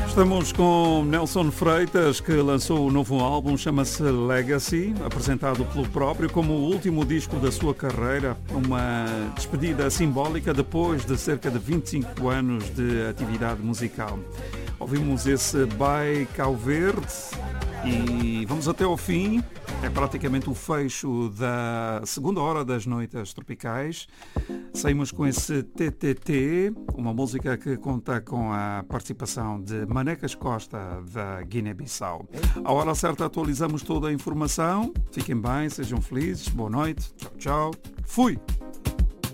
Estamos com Nelson Freitas, que lançou o novo álbum, chama-se Legacy, apresentado pelo próprio como o último disco da sua carreira, uma despedida simbólica depois de cerca de 25 anos de atividade musical. Ouvimos esse By Cabo Verde e vamos até ao fim. É praticamente o fecho da segunda hora das Noites Tropicais. Saímos com esse TTT, uma música que conta com a participação de Manecas Costa, da Guiné-Bissau. À hora certa atualizamos toda a informação. Fiquem bem, sejam felizes, boa noite, tchau, tchau. Fui!